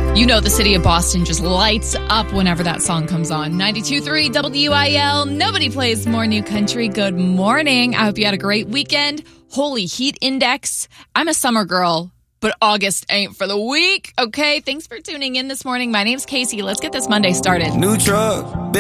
You know the city of Boston just lights up whenever that song comes on. 92.3 WIL. Nobody plays more new country. Good morning. I hope you had a great weekend. Holy heat index. I'm a summer girl, but August ain't for the week. Okay, thanks for tuning in this morning. My name's Casey. Let's get this Monday started. New truck.